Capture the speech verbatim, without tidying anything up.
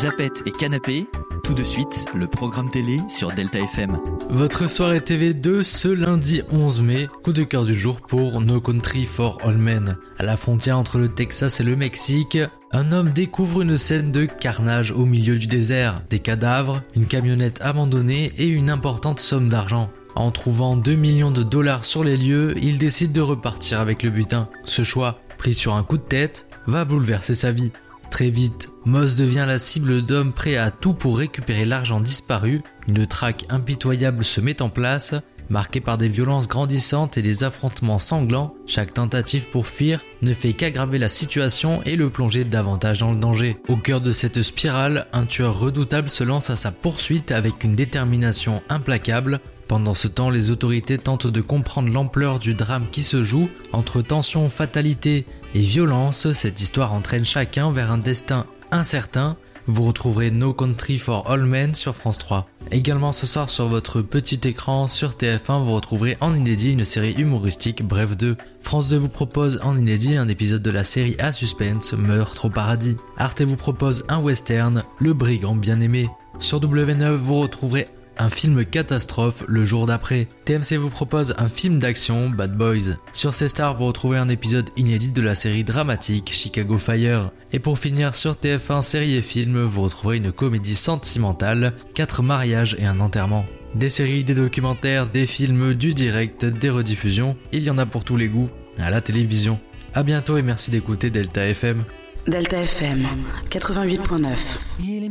Zapette et Canapé, tout de suite, le programme télé sur Delta F M. Votre soirée T V de ce lundi onze mai, coup de cœur du jour pour No Country for Old Men. À la frontière entre le Texas et le Mexique, un homme découvre une scène de carnage au milieu du désert, des cadavres, une camionnette abandonnée et une importante somme d'argent. En trouvant deux millions de dollars sur les lieux, il décide de repartir avec le butin. Ce choix, pris sur un coup de tête, va bouleverser sa vie. Très vite, Moss devient la cible d'hommes prêts à tout pour récupérer l'argent disparu. Une traque impitoyable se met en place, marquée par des violences grandissantes et des affrontements sanglants. Chaque tentative pour fuir ne fait qu'aggraver la situation et le plonger davantage dans le danger. Au cœur de cette spirale, un tueur redoutable se lance à sa poursuite avec une détermination implacable. Pendant ce temps, les autorités tentent de comprendre l'ampleur du drame qui se joue. Entre tension, fatalité et violence, cette histoire entraîne chacun vers un destin incertain. Vous retrouverez No Country for Old Men sur France trois. Également ce soir sur votre petit écran sur T F un, vous retrouverez en inédit une série humoristique, Bref deux. France deux vous propose en inédit un épisode de la série à suspense, Meurtre au paradis. Arte vous propose un western, Le brigand bien-aimé. Sur W neuf vous retrouverez un film catastrophe, Le jour d'après. T M C vous propose un film d'action, Bad Boys. Sur C Star, vous retrouvez un épisode inédit de la série dramatique Chicago Fire. Et pour finir, sur T F un, série et film, vous retrouverez une comédie sentimentale, Quatre mariages et un enterrement. Des séries, des documentaires, des films, du direct, des rediffusions, il y en a pour tous les goûts à la télévision. A bientôt et merci d'écouter Delta F M. Delta F M quatre-vingt-huit virgule neuf.